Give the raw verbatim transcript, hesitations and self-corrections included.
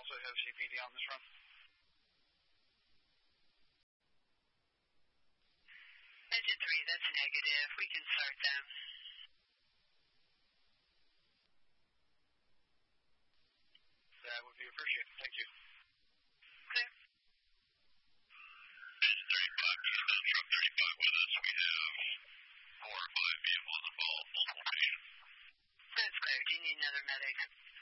also have C P D on this run. Engine three, that's negative. We can start them. That would be appreciated. Thank you. Okay. Engine thirty-five, eastbound truck thirty-five with us. We have four or five vehicles involved, multiple patients. That's clear. Do you need another medic?